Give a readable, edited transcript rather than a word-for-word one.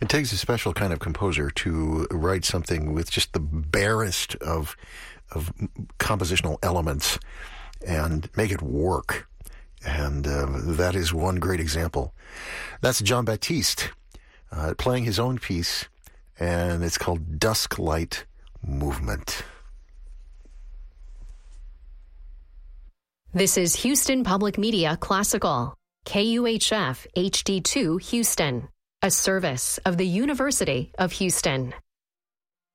It takes a special kind of composer to write something with just the barest of compositional elements and make it work. And that is one great example. That's Jon Batiste playing his own piece, and it's called Dusk Light Movement. This is Houston Public Media Classical, KUHF HD2 Houston, a service of the University of Houston.